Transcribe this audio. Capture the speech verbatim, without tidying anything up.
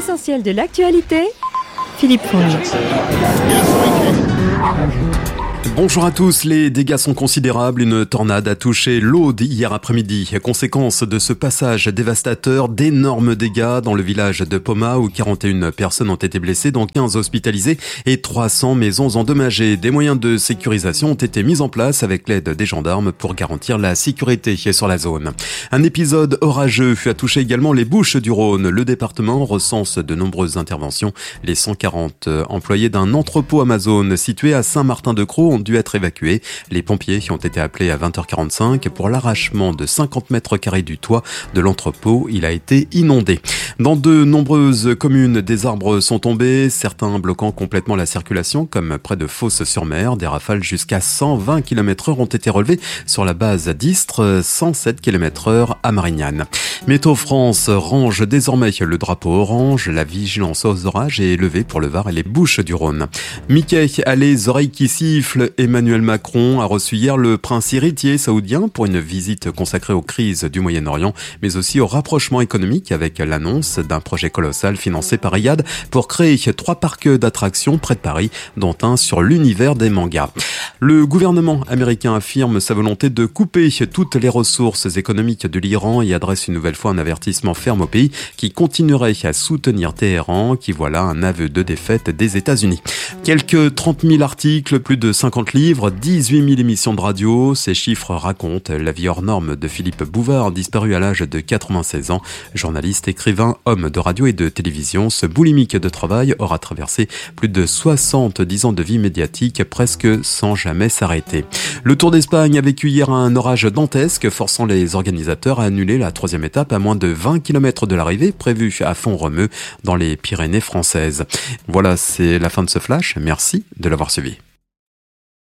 L'essentiel de l'actualité, Philippe Fonge. Bonjour à tous, les dégâts sont considérables. Une tornade a touché l'Aude hier après-midi. Conséquence de ce passage dévastateur, d'énormes dégâts dans le village de Poma où quarante et une personnes ont été blessées, dont quinze hospitalisées et trois cents maisons endommagées. Des moyens de sécurisation ont été mis en place avec l'aide des gendarmes pour garantir la sécurité sur la zone. Un épisode orageux a touché également les Bouches-du-Rhône. Le département recense de nombreuses interventions. Les cent quarante employés d'un entrepôt Amazon situé à Saint-Martin-de-Crau ont dû être évacués. Les pompiers ont été appelés à vingt heures quarante-cinq pour l'arrachement de cinquante mètres carrés du toit de l'entrepôt. Il a été inondé. Dans de nombreuses communes, des arbres sont tombés, certains bloquant complètement la circulation, comme près de Fos-sur-Mer. Des rafales jusqu'à cent vingt kilomètres heure ont été relevées sur la base d'Istres, cent sept kilomètres heure à Marignane. Météo France range désormais le drapeau orange. La vigilance aux orages est levée pour le Var et les Bouches-du-Rhône. Mickey a les oreilles qui sifflent. Emmanuel Macron a reçu hier le prince héritier saoudien pour une visite consacrée aux crises du Moyen-Orient, mais aussi au rapprochement économique avec l'annonce d'un projet colossal financé par Riyad pour créer trois parcs d'attractions près de Paris, dont un sur l'univers des mangas. Le gouvernement américain affirme sa volonté de couper toutes les ressources économiques de l'Iran et adresse une nouvelle fois un avertissement ferme au pays qui continuerait à soutenir Téhéran, qui voilà un aveu de défaite des États-Unis. Quelques trente mille articles, plus de cinquante livres, dix-huit mille émissions de radio. Ces chiffres racontent la vie hors norme de Philippe Bouvard, disparu à l'âge de quatre-vingt-seize ans. Journaliste, écrivain, homme de radio et de télévision, ce boulimique de travail aura traversé plus de soixante-dix ans de vie médiatique, presque sans jamais s'arrêter. Le Tour d'Espagne a vécu hier un orage dantesque, forçant les organisateurs à annuler la troisième étape à moins de vingt kilomètres de l'arrivée, prévue à Font-Romeu, dans les Pyrénées françaises. Voilà, c'est la fin de ce flash. Merci de l'avoir suivi.